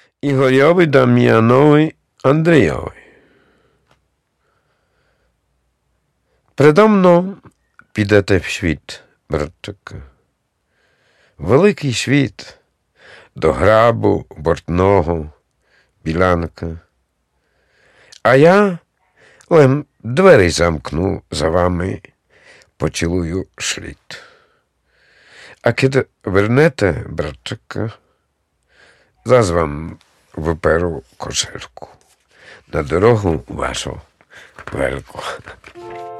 Ігорьові, Дам'янові, Андрійові. Предо мною підете в світ, братчику. Великий світ, до грабу бортного, білянка. А я лем двері замкну за вами, поцілую шліт. А kiedy вернете, братчика, заз вам виперу кошельку на дорогу вашу велику.